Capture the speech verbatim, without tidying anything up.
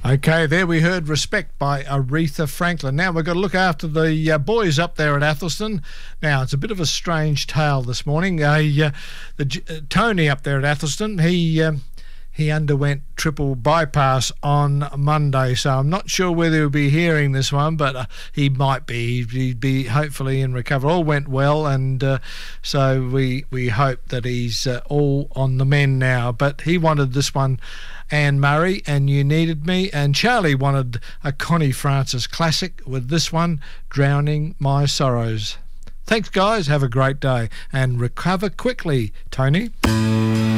Okay, there we heard Respect by Aretha Franklin. Now we've got to look after the uh, boys up there at Athelston. Now, it's a bit of a strange tale this morning. Uh, uh, the, uh, Tony up there at Athelston, he... Um, He underwent triple bypass on Monday, so I'm not sure whether he'll be hearing this one, but uh, he might be. He'd be hopefully in recovery. All went well, and uh, so we we hope that he's uh, all on the mend now. But he wanted this one, Anne Murray, and You Needed Me, and Charlie wanted a Connie Francis classic with this one, Drowning My Sorrows. Thanks, guys. Have a great day, and recover quickly, Tony.